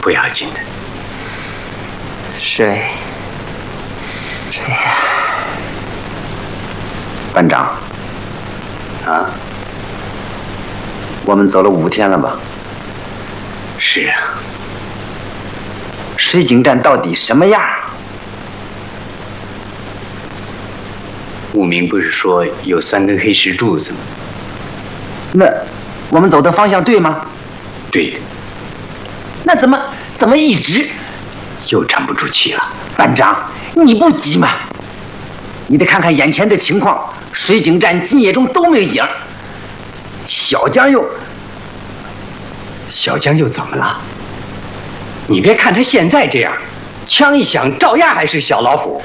不要紧的。 谁呀？ 班长，啊，我们走了5天了吧？ 是啊。 水井站到底什么样？ 武明不是说有3根黑石柱子吗？ 那我们走的方向对吗？ 对。 那怎么一直又沉不住气了？ 班长，你不急吗？你得看看眼前的情况，水井站、金野中都没影，小江又怎么了？你别看他现在这样，枪一响，照样还是小老虎。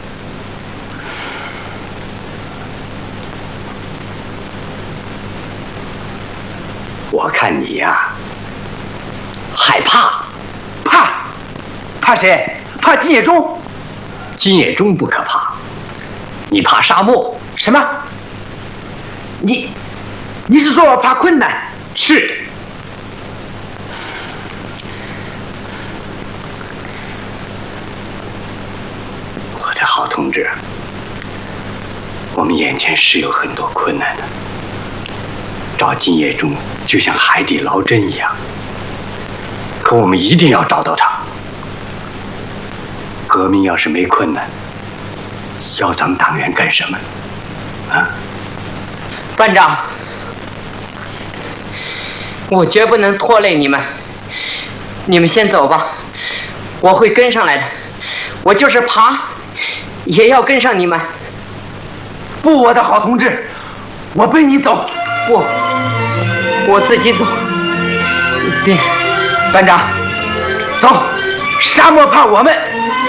我看你呀，害怕， 怕谁？怕金野中？ 金野中不可怕，你怕沙漠？ 什么？你是说我怕困难？ 是的。我的好同志，我们眼前是有很多困难的。找金野中就像海底捞针一样，可我们一定要找到他。革命要是没困难，要咱们党员干什么？啊？ 班长，我绝不能拖累你们，你们先走吧，我会跟上来的。我就是爬，也要跟上你们。 不，我的好同志，我背你走。 不，我自己走。别， 班长，走，沙漠怕我们。